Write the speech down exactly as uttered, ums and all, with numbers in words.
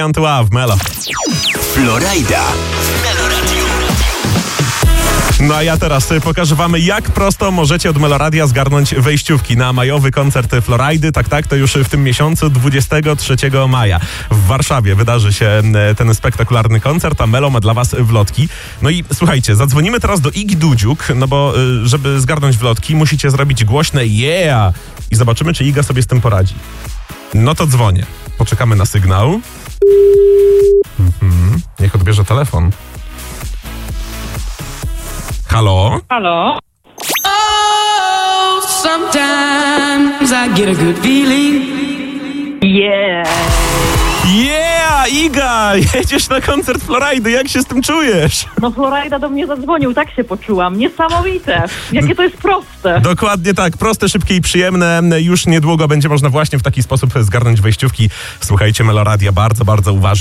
Antyła w Melo. Florida w Meloradiu. No a ja teraz pokażę wam, jak prosto możecie od Meloradia zgarnąć wejściówki na majowy koncert Floridy. Tak, tak, to już w tym miesiącu, dwudziestego trzeciego maja. W Warszawie wydarzy się ten spektakularny koncert, a Melo ma dla was wlotki. No i słuchajcie, zadzwonimy teraz do Igi Dudziuk, no bo żeby zgarnąć wlotki, musicie zrobić głośne yeah! I zobaczymy, czy Iga sobie z tym poradzi. No to dzwonię. Poczekamy na sygnał. Mhm. Niech odbierze telefon. Halo? Halo? Oh, sometimes I get a good feeling. Yeah! Yeah, Iga! Jedziesz na koncert Floridy, jak się z tym czujesz? No Florida do mnie zadzwonił, tak się poczułam. Niesamowite. Jakie to jest proste. Dokładnie tak, proste, szybkie i przyjemne. Już niedługo będzie można właśnie w taki sposób zgarnąć wejściówki. Słuchajcie Meloradia bardzo, bardzo uważnie.